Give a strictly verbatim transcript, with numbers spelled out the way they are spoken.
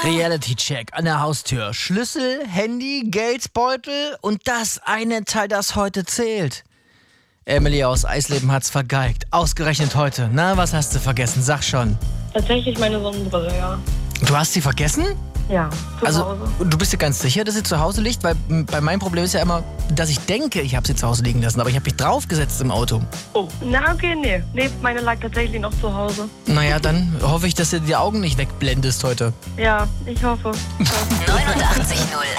Reality-Check an der Haustür. Schlüssel, Handy, Geldbeutel und das eine Teil, das heute zählt. Emily aus Eisleben hat's vergeigt. Ausgerechnet heute. Na, was hast du vergessen? Sag schon. Tatsächlich meine Sonnenbrille, ja. Du hast sie vergessen? Ja, zu Also, Hause. du bist dir ganz sicher, dass sie zu Hause liegt? Weil m, bei meinem Problem ist ja immer, dass ich denke, ich habe sie zu Hause liegen lassen, aber ich habe mich draufgesetzt im Auto. Oh, na okay, nee. Nee, meine lag tatsächlich noch zu Hause. Naja, dann hoffe ich, dass du die Augen nicht wegblendest heute. Ja, ich hoffe. neunundachtzig Komma null